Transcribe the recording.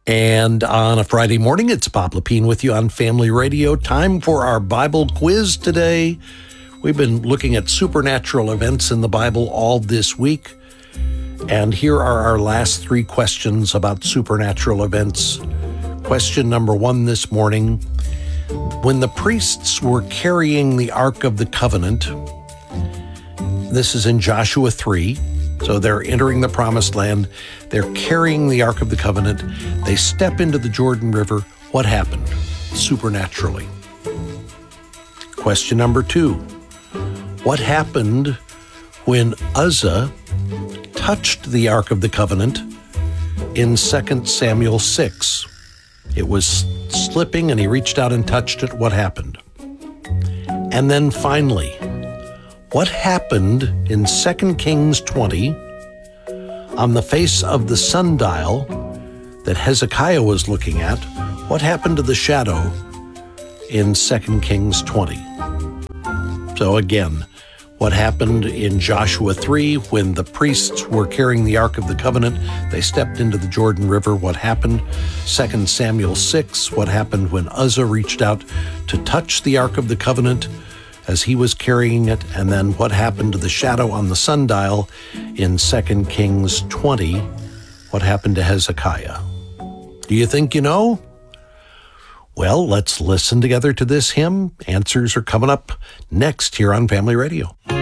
And on a Friday morning, it's Bob Lepine with you on Family Radio. Time for our Bible quiz today. We've been looking at supernatural events in the Bible all this week. And here are our last three questions about supernatural events. Question number one this morning. When the priests were carrying the Ark of the Covenant, this is in Joshua 3, so they're entering the Promised Land. They're carrying the Ark of the Covenant. They step into the Jordan River. What happened supernaturally? Question number two. What happened when Uzzah touched the Ark of the Covenant in 2 Samuel 6? It was slipping and he reached out and touched it. What happened? And then finally, what happened in 2 Kings 20 on the face of the sundial that Hezekiah was looking at? What happened to the shadow in 2 Kings 20? So again, what happened in Joshua 3 when the priests were carrying the Ark of the Covenant? They stepped into the Jordan River. What happened? 2 Samuel 6, what happened when Uzzah reached out to touch the Ark of the Covenant as he was carrying it? And then what happened to the shadow on the sundial in 2 Kings 20? What happened to Hezekiah? Do you think you know? Well, let's listen together to this hymn. Answers are coming up next here on Family Radio.